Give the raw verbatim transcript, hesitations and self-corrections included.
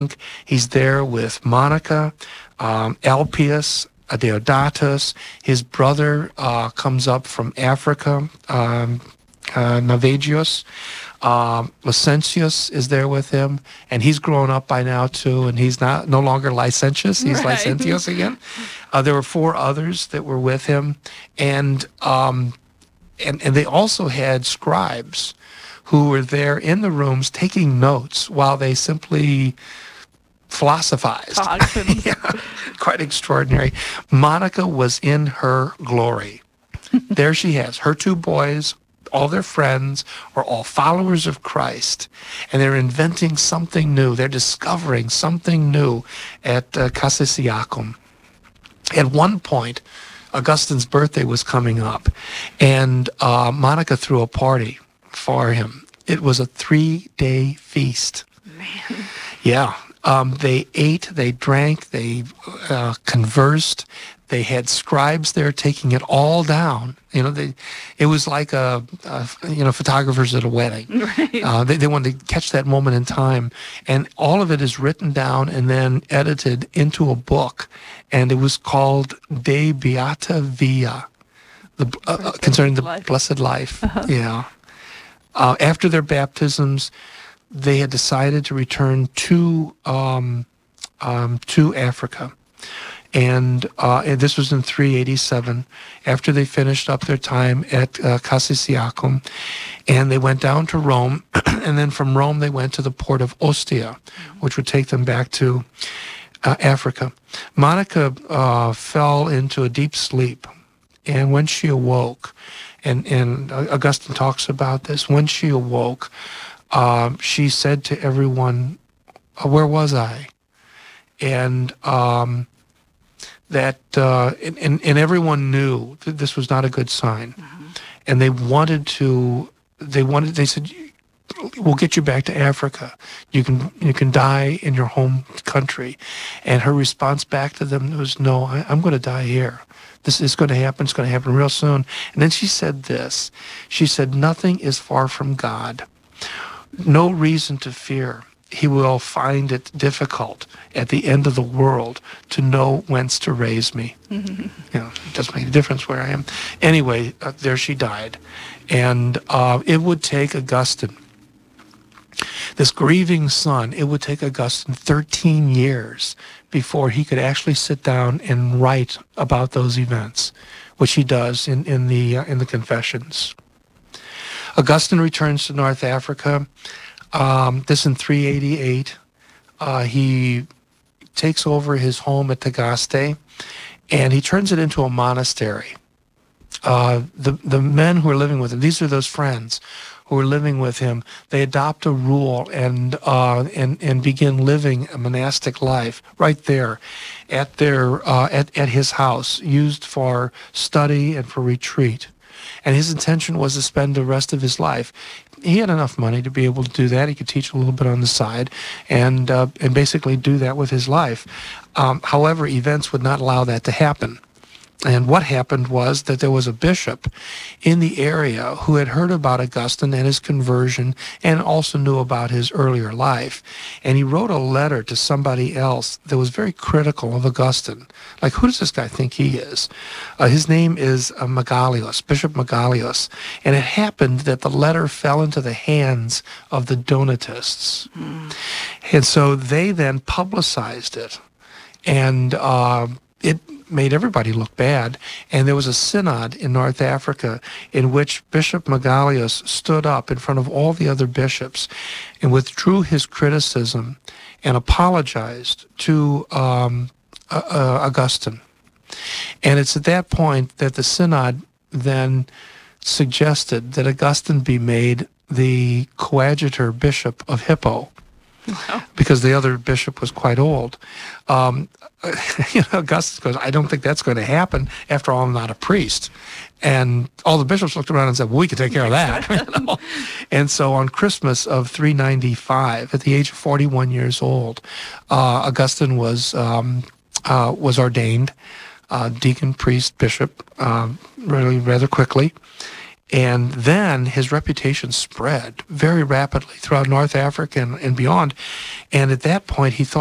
He's there with Monica, um, Alpius, Adeodatus. His brother uh, comes up from Africa, um, uh, Navigius. Um, Licentius is there with him, and he's grown up by now too, and he's not no longer Licentius, he's Right. Licentius again. Uh, there were four others that were with him, and um, and and they also had scribes who were there in the rooms taking notes while they simply philosophized. Talked and- Yeah, quite extraordinary. Monica was in her glory. There she has her two boys. All their friends are all followers of Christ, and they're inventing something new. They're discovering something new at uh, Cassisiacum. At one point, Augustine's birthday was coming up, and uh, Monica threw a party for him. It was a three-day feast. Man. Yeah. Um, they ate, they drank, they uh, conversed. They had scribes there taking it all down. You know, they, it was like a, a you know photographers at a wedding. Right. Uh, they they wanted to catch that moment in time, and all of it is written down and then edited into a book, and it was called De Beata Via, the uh, uh, concerning the life. blessed life. Yeah. Uh, after their baptisms, they had decided to return to um, um, to Africa. And, uh, and this was in three eighty-seven, after they finished up their time at uh, Cassisiacum. And they went down to Rome, and then from Rome they went to the port of Ostia, which would take them back to uh, Africa. Monica uh, fell into a deep sleep, and when she awoke, and, and Augustine talks about this, when she awoke, uh, she said to everyone, where was I? And... Um, that uh, and, and, and everyone knew that this was not a good sign. Mm-hmm. And they wanted to, they wanted, they said, we'll get you back to Africa. You can you can die in your home country. And her response back to them was, no, I, I'm going to die here. This is going to happen. It's going to happen real soon. And then she said this. She said, nothing is far from God. No reason to fear. He will find it difficult at the end of the world to know whence to raise me. Mm-hmm. You know, it doesn't make a difference where I am. Anyway, uh, there she died. And uh, it would take Augustine, this grieving son, it would take Augustine thirteen years before he could actually sit down and write about those events, which he does in, in, the, uh, in the Confessions. Augustine returns to North Africa. Um, this in three eighty-eight. Uh, he takes over his home at Tagaste, and he turns it into a monastery. Uh, the the men who are living with him, these are those friends who are living with him. They adopt a rule and uh, and and begin living a monastic life right there, at their uh, at at his house, used for study and for retreat. And his intention was to spend the rest of his life. He had enough money to be able to do that. He could teach a little bit on the side and uh, and basically do that with his life. Um, however, events would not allow that to happen. And what happened was that there was a bishop in the area who had heard about Augustine and his conversion and also knew about his earlier life. And he wrote a letter to somebody else that was very critical of Augustine. Like, who does this guy think he is? Uh, his name is uh, Megalius, Bishop Megalius. And it happened that the letter fell into the hands of the Donatists. Mm. And so they then publicized it. And uh, it made everybody look bad. And there was a synod in North Africa in which Bishop Megalius stood up in front of all the other bishops and withdrew his criticism and apologized to um, uh, uh, Augustine. And it's at that point that the synod then suggested that Augustine be made the coadjutor bishop of Hippo. Wow. Because the other bishop was quite old. Um, you know, Augustus goes, I don't think that's going to happen. After all, I'm not a priest. And all the bishops looked around and said, well, we can take care of that. You know? And so on Christmas of three ninety-five, at the age of forty-one years old, uh, Augustine was, um, uh, was ordained uh, deacon, priest, bishop, uh, really rather quickly. And then his reputation spread very rapidly throughout North Africa and, and beyond. And at that point, he thought